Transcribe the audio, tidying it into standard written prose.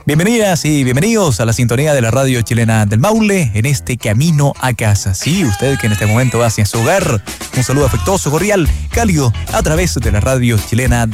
Bienvenidas y bienvenidos a la sintonía de la radio chilena del Maule en este camino a casa. Sí, usted que en este momento va hacia su hogar, un saludo afectuoso, cordial, cálido a través de la radio chilena